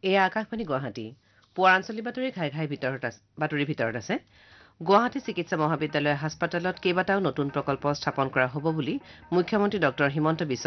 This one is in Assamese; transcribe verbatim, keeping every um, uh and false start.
এয়া আকাশবাণী গুৱাহাটী পুৱাৰ আঞ্চলিক বাতৰি ঘাই ঘাই ভিতৰত আছে বাতৰিৰ ভিতৰত আছে গুৱাহাটী চিকিৎসা মহাবিদ্যালয় হাস্পতালত কেইবাটাও নতুন প্ৰকল্প স্থাপন কৰা হ'ব বুলি মুখ্যমন্ত্ৰী ডঃ হিমন্ত বিশ্ব